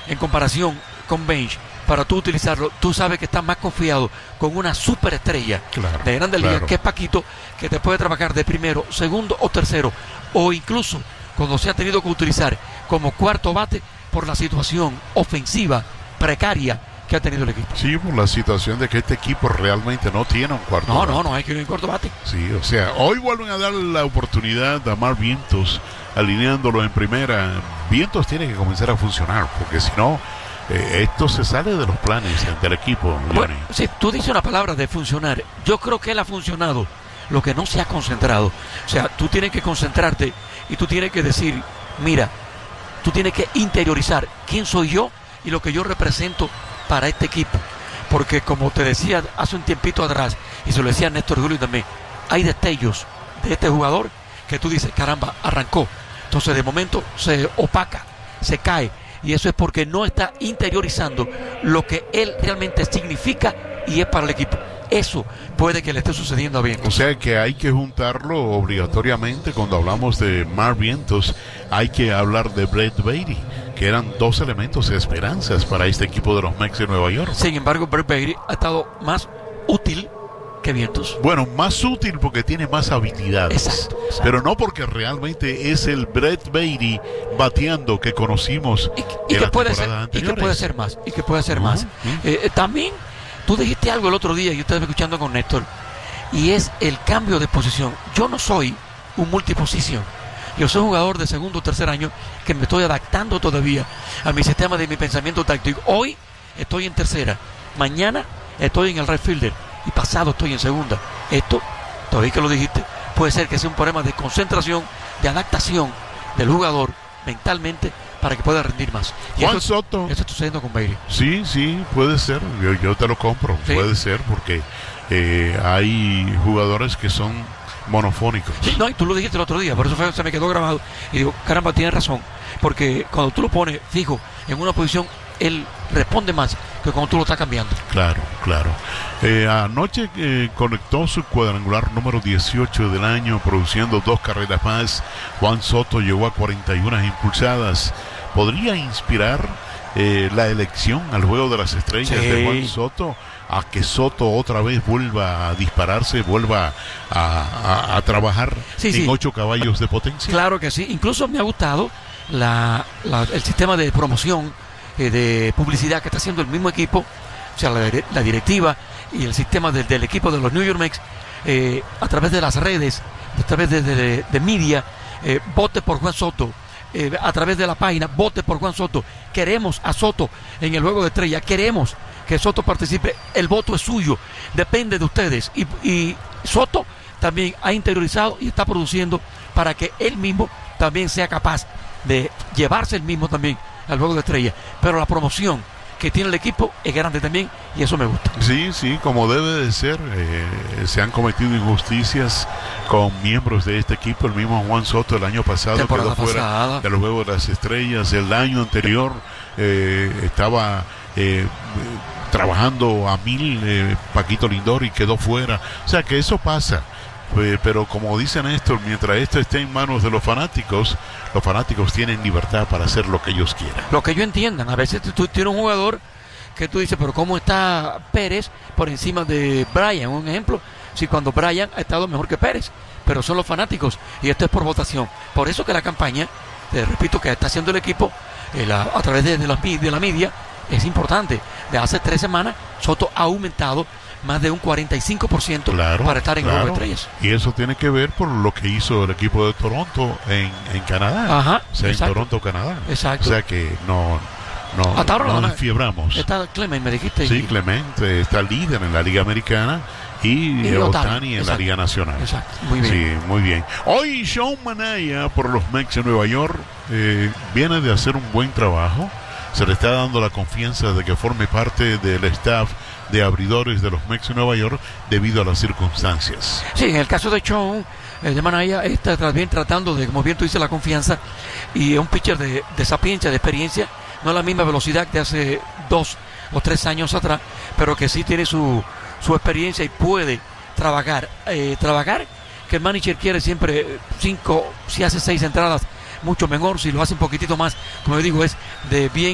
en comparación con bench, para tú utilizarlo, tú sabes que estás más confiado con una superestrella de Grandes Ligas, que es Paquito, que te puede trabajar de primero, segundo o tercero, o incluso cuando se ha tenido que utilizar como cuarto bate por la situación ofensiva precaria que ha tenido el equipo. Sí, por la situación de que este equipo realmente no tiene un cuarto bate. No hay que ir en cuarto bate. Sí, o sea, hoy vuelven a dar la oportunidad a Mar Vientos, alineándolo en primera. Vientos tiene que comenzar a funcionar, porque si no, esto se sale de los planes del equipo. Bueno, si tú dices una palabra de funcionar, yo creo que él ha funcionado, lo que no se ha concentrado. O sea, tú tienes que concentrarte y tú tienes que decir, mira, tú tienes que interiorizar quién soy yo y lo que yo represento para este equipo, porque como te decía hace un tiempito atrás, y se lo decía a Néstor Julio también, hay destellos de este jugador que tú dices, caramba, arrancó, entonces de momento se opaca, se cae, y eso es porque no está interiorizando lo que él realmente significa y es para el equipo. Eso puede que le esté sucediendo a Vientos. O sea que hay que juntarlo obligatoriamente. Cuando hablamos de Mar Vientos, hay que hablar de Brett Baty, que eran dos elementos de esperanzas para este equipo de los Mets de Nueva York. Sin embargo, Brett Baty ha estado más útil que Vientos. Bueno, más útil porque tiene más habilidades. Exacto. Pero no porque realmente es el Brett Baty bateando que conocimos y en que la puede temporada ser, anteriores. y que puede ser más. También tú dijiste algo el otro día, yo estaba escuchando con Néstor, y es el cambio de posición. Yo no soy un multiposición. Yo soy un jugador de segundo o tercer año que me estoy adaptando todavía a mi sistema de mi pensamiento táctico. Hoy estoy en tercera, mañana estoy en el right fielder y pasado estoy en segunda. Esto, todavía que lo dijiste, puede ser que sea un problema de concentración, de adaptación del jugador mentalmente para que pueda rendir más. Y Juan Soto. Eso está sucediendo con Bailey. Sí, puede ser. Yo te lo compro. Sí. Puede ser porque hay jugadores que son monofónicos. Sí, no, y tú lo dijiste el otro día, por eso se me quedó grabado. Y digo, caramba, tienes razón. Porque cuando tú lo pones fijo en una posición, él responde más que cuando tú lo estás cambiando. Claro. Anoche conectó su cuadrangular número 18 del año, produciendo 2 carreras más. Juan Soto llegó a 41 impulsadas. ¿Podría inspirar la elección al Juego de las Estrellas de Juan Soto? A que Soto otra vez vuelva a dispararse, vuelva a trabajar en 8 caballos de potencia. Claro que sí. Incluso me ha gustado el sistema de promoción, de publicidad que está haciendo el mismo equipo, o sea, la directiva y el sistema del equipo de los New York Mets, a través de las redes, a través de media, vote por Juan Soto, a través de la página, vote por Juan Soto. Queremos a Soto en el Juego de Estrella, queremos que Soto participe, el voto es suyo, depende de ustedes. Y Soto también ha interiorizado y está produciendo para que él mismo también sea capaz de llevarse el mismo también al Juego de Estrella. Pero la promoción que tiene el equipo es grande también y eso me gusta. Sí, como debe de ser. Se han cometido injusticias con miembros de este equipo. El mismo Juan Soto el año pasado quedó fuera del Juego de las Estrellas. El año anterior estaba trabajando a 1000 Paquito Lindor y quedó fuera. O sea que eso pasa. Pero como dice Néstor, mientras esto esté en manos de los fanáticos tienen libertad para hacer lo que ellos quieran. Lo que ellos entiendan. A veces tú tienes un jugador que tú dices, pero ¿cómo está Pérez por encima de Brian? Un ejemplo, si cuando Brian ha estado mejor que Pérez, pero son los fanáticos y esto es por votación. Por eso que la campaña, te repito, que está haciendo el equipo a través de la media, es importante. De hace 3 semanas, Soto ha aumentado más de un 45% para estar en el Juego de Estrellas. Y eso tiene que ver por lo que hizo el equipo de Toronto en Canadá. Ajá, o sea, en Toronto, Canadá. Exacto. O sea que no nos fiebramos. Está Clement, me dijiste. Sí, Clement está líder en la Liga Americana y Ohtani en la Liga Nacional. Exacto, muy bien. Sí, muy bien. Hoy Sean Manaea por los Mets de Nueva York viene de hacer un buen trabajo. Se le está dando la confianza de que forme parte del staff de abridores de los Mets de Nueva York debido a las circunstancias. Sí, en el caso de Sean, de Manaea está bien tratando de, como bien tú dices, la confianza, y es un pitcher de sapiencia, de experiencia, no la misma velocidad de hace 2 o 3 años atrás, pero que sí tiene su experiencia y puede trabajar, que el manager quiere siempre 5, si hace 6 entradas, mucho mejor. Si lo hace un poquitito más, como yo digo, es de bien